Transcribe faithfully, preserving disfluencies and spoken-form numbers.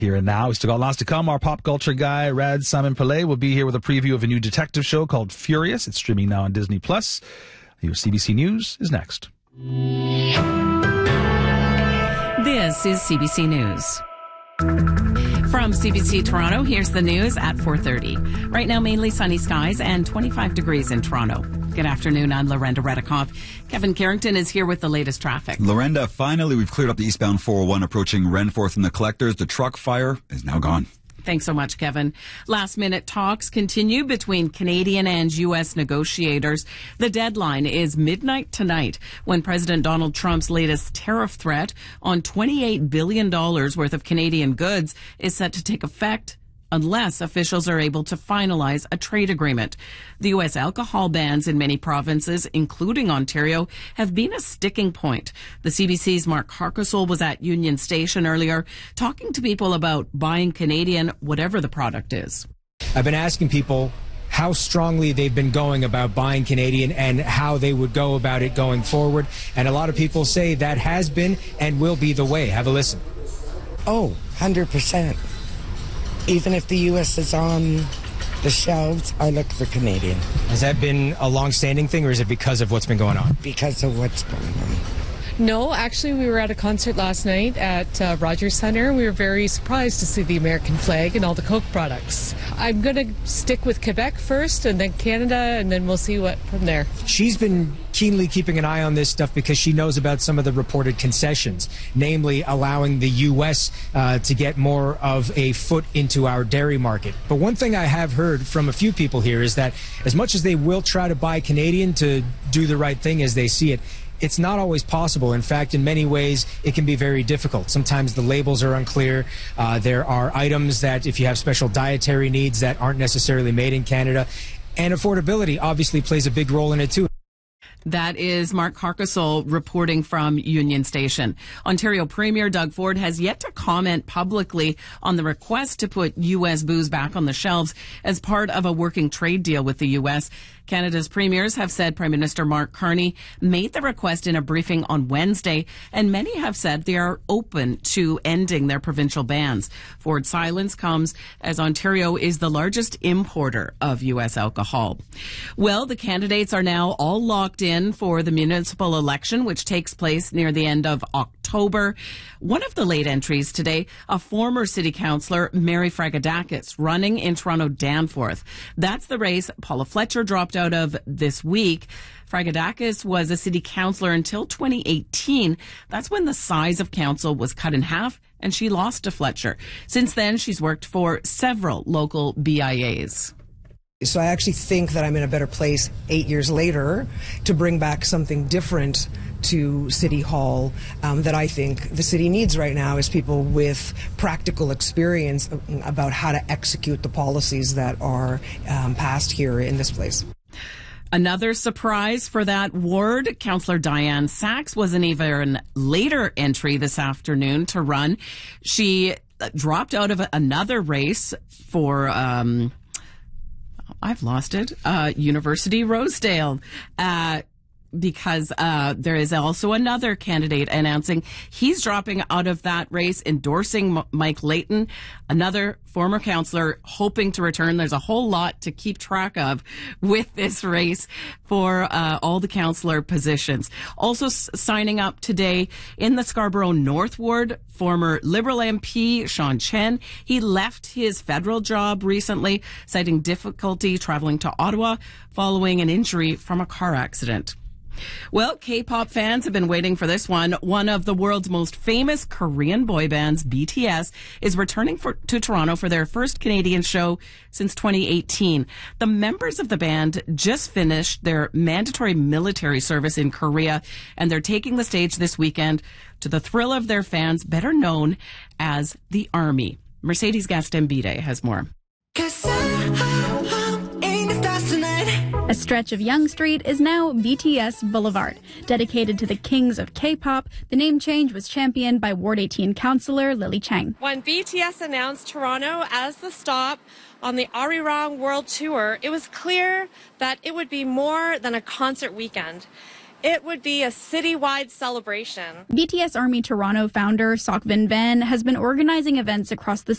Here and now, we still got lots to come. Our pop culture guy, Rad Simon Pillay, will be here with a preview of a new detective show called Furious. It's streaming now on Disney Plus. Your C B C News is next. This is C B C News. From C B C Toronto, here's the news at four thirty. Right now, mainly sunny skies and twenty-five degrees in Toronto. Good afternoon, I'm Lorenda Redikoff. Kevin Carrington is here with the latest traffic. Lorenda, finally we've cleared up the eastbound four oh one approaching Renforth and the Collectors. The truck fire is now gone. Thanks so much, Kevin. Last minute talks continue between Canadian and U S negotiators. The deadline is midnight tonight when President Donald Trump's latest tariff threat on twenty-eight billion dollars worth of Canadian goods is set to take effect unless officials are able to finalize a trade agreement. The U S alcohol bans in many provinces, including Ontario, have been a sticking point. The C B C's Mark Harkesol was at Union Station earlier talking to people about buying Canadian, whatever the product is. I've been asking people how strongly they've been going about buying Canadian and how they would go about it going forward. And a lot of people say that has been and will be the way. Have a listen. Oh, one hundred percent. Even if the U S is on the shelves, I look for Canadian. Has that been a long-standing thing, or is it because of what's been going on? Because of what's going on. No, actually, we were at a concert last night at uh, Rogers Centre. We were very surprised to see the American flag and all the Coke products. I'm going to stick with Quebec first, and then Canada, and then we'll see what from there. She's been keenly keeping an eye on this stuff because she knows about some of the reported concessions, namely allowing the U S uh, to get more of a foot into our dairy market. But one thing I have heard from a few people here is that as much as they will try to buy Canadian to do the right thing as they see it, it's not always possible. In fact, in many ways, it can be very difficult. Sometimes the labels are unclear. Uh, there are items that, if you have special dietary needs, that aren't necessarily made in Canada. And affordability obviously plays a big role in it, too. That is Mark Harkesol reporting from Union Station. Ontario Premier Doug Ford has yet to comment publicly on the request to put U S booze back on the shelves as part of a working trade deal with the U S. Canada's premiers have said Prime Minister Mark Carney made the request in a briefing on Wednesday, and many have said they are open to ending their provincial bans. Ford's silence comes as Ontario is the largest importer of U S alcohol. Well, the candidates are now all locked in for the municipal election, which takes place near the end of October. One of the late entries today, a former city councillor, Mary Fragadakis, running in Toronto Danforth. That's the race Paula Fletcher dropped out of this week. Fragadakis was a city councillor until twenty eighteen. That's when the size of council was cut in half and she lost to Fletcher. Since then, she's worked for several local B I As. So I actually think that I'm in a better place eight years later to bring back something different to City Hall um, that I think the city needs right now is people with practical experience about how to execute the policies that are um, passed here in this place. Another surprise for that ward, Councillor Diane Sachs was an even later entry this afternoon to run. She dropped out of another race for... Um, I've lost it. Uh, University Rosedale. Uh, because uh, there is also another candidate announcing he's dropping out of that race, endorsing M- Mike Layton, another former councillor hoping to return. There's a whole lot to keep track of with this race for uh, all the councillor positions. Also s- signing up today in the Scarborough North Ward, former Liberal M P Sean Chen. He left his federal job recently, citing difficulty traveling to Ottawa following an injury from a car accident. Well, K-pop fans have been waiting for this one. One of the world's most famous Korean boy bands, B T S, is returning for, to Toronto for their first Canadian show since twenty eighteen. The members of the band just finished their mandatory military service in Korea, and they're taking the stage this weekend to the thrill of their fans, better known as the Army. Mercedes Gastambide has more. A stretch of Yonge Street is now B T S Boulevard. Dedicated to the kings of K-pop, the name change was championed by Ward eighteen councillor Lily Chang. When B T S announced Toronto as the stop on the Arirang World Tour, it was clear that it would be more than a concert weekend. It would be a citywide celebration. B T S Army Toronto founder Seokvin Van has been organizing events across the